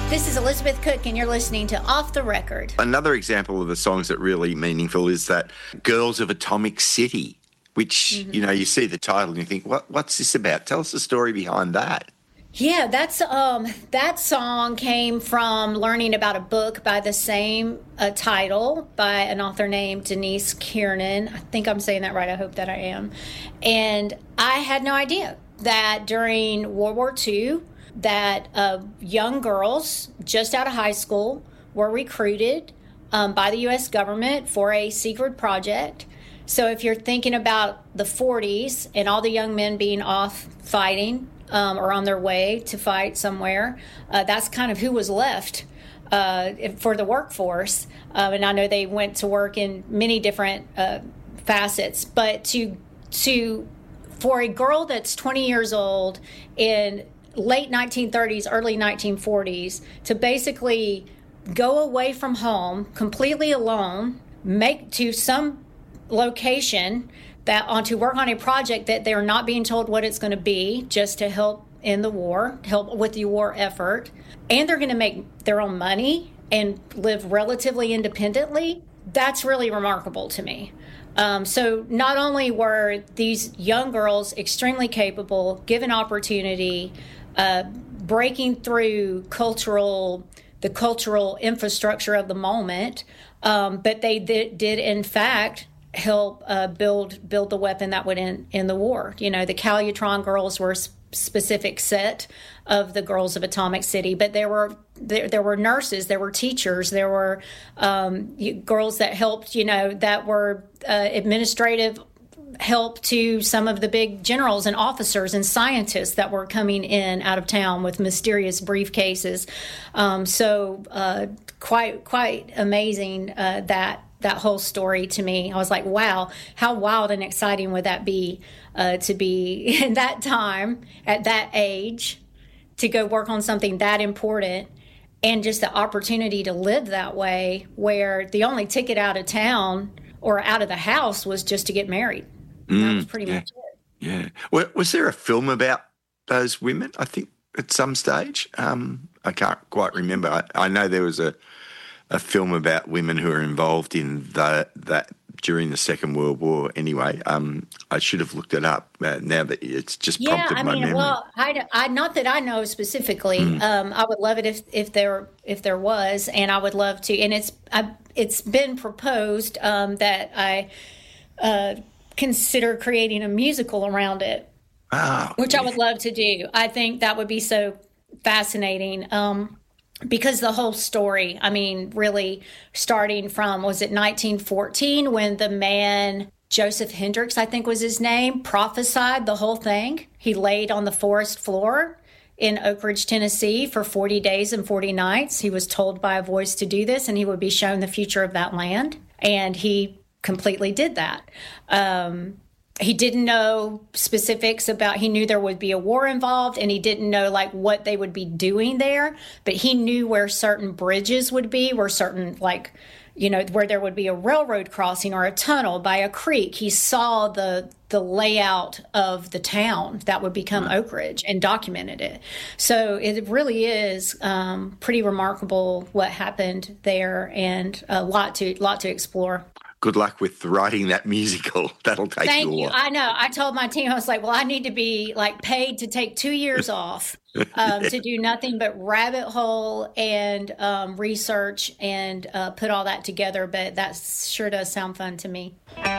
This is Elizabeth Cook, and you're listening to Off the Record. Another example of the songs that really meaningful is that Girls of Atomic City, which, you see the title and you think, what's this about? Tell us the story behind that. Yeah, that song came from learning about a book by the same title by an author named Denise Kiernan. I think I'm saying that right. I hope that I am. And I had no idea that during World War II, that young girls just out of high school were recruited by the U.S. government for a secret project. So if you're thinking about the 40s and all the young men being off fighting or on their way to fight somewhere, that's kind of who was left for the workforce. And I know they went to work in many different facets. But for a girl that's 20 years old in late 1930s, early 1940s, to basically go away from home completely alone, make to some location to work on a project that they're not being told what it's going to be, just to help in the war, help with the war effort, and they're going to make their own money and live relatively independently. That's really remarkable to me. So not only were these young girls extremely capable, given opportunity, breaking through the cultural infrastructure of the moment, but they did in fact help build the weapon that would end the war. The Calutron girls were a specific set of the Girls of Atomic City, but there were nurses, there were teachers, there were girls that helped, that were administrative help to some of the big generals and officers and scientists that were coming in out of town with mysterious briefcases. So quite amazing that whole story to me. I was like, wow, how wild and exciting would that be to be in that time, at that age, to go work on something that important, and just the opportunity to live that way, where the only ticket out of town or out of the house was just to get married. That was pretty much it. Yeah. Was there a film about those women, I think, at some stage? I can't quite remember. I know there was a film about women who were involved in that during the Second World War. Anyway, I should have looked it up now that it's just prompted my memory. Well, I not that I know specifically. I would love it if there was, and I would love to. And it's been proposed that I consider creating a musical around it, which I would love to do. I think that would be so fascinating. Because the whole story, really starting from, was it 1914 when the man, Joseph Hendricks, I think was his name, prophesied the whole thing. He laid on the forest floor in Oak Ridge, Tennessee for 40 days and 40 nights. He was told by a voice to do this, and he would be shown the future of that land. And he completely did that. He didn't know specifics he knew there would be a war involved, and he didn't know what they would be doing there, but he knew where certain bridges would be, where certain where there would be a railroad crossing or a tunnel by a creek. He saw the layout of the town that would become Oak Ridge and documented it. So it really is pretty remarkable what happened there, and a lot to explore. Good luck with writing that musical. That'll take you a while. Thank you. I know. I told my team, I was like, well, I need to be paid to take 2 years off to do nothing but rabbit hole and research and put all that together. But that sure does sound fun to me.